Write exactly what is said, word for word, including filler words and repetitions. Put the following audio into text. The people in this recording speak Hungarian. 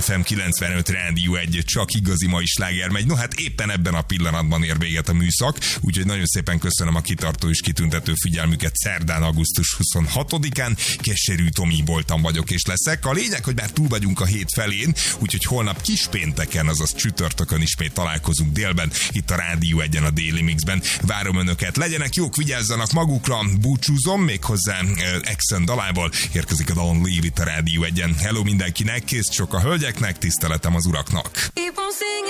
ef em kilencvenöt Rádió egy, csak igazi mai sláger megy. No hát éppen ebben a pillanatban ér véget a műszak, úgyhogy nagyon szépen köszönöm a kitartó és kitüntető figyelmüket szerdán, augusztus huszonhatodikán. Keserű Tomi voltam, vagyok és leszek. A lényeg, hogy már túl vagyunk a hét felén, úgyhogy holnap kispénteken, azaz csütörtökön ismét találkozunk délben, itt a Rádió egyen a Déli Mixben. Várom önöket, legyenek jók, vigyázzanak magukra, búcsúzom, méghozzá Exxon dalával érkezik a Don't Leave It a Rádió egyen. Hello mindenkinek, kész csak a hölgyeknek, tiszteletem az uraknak.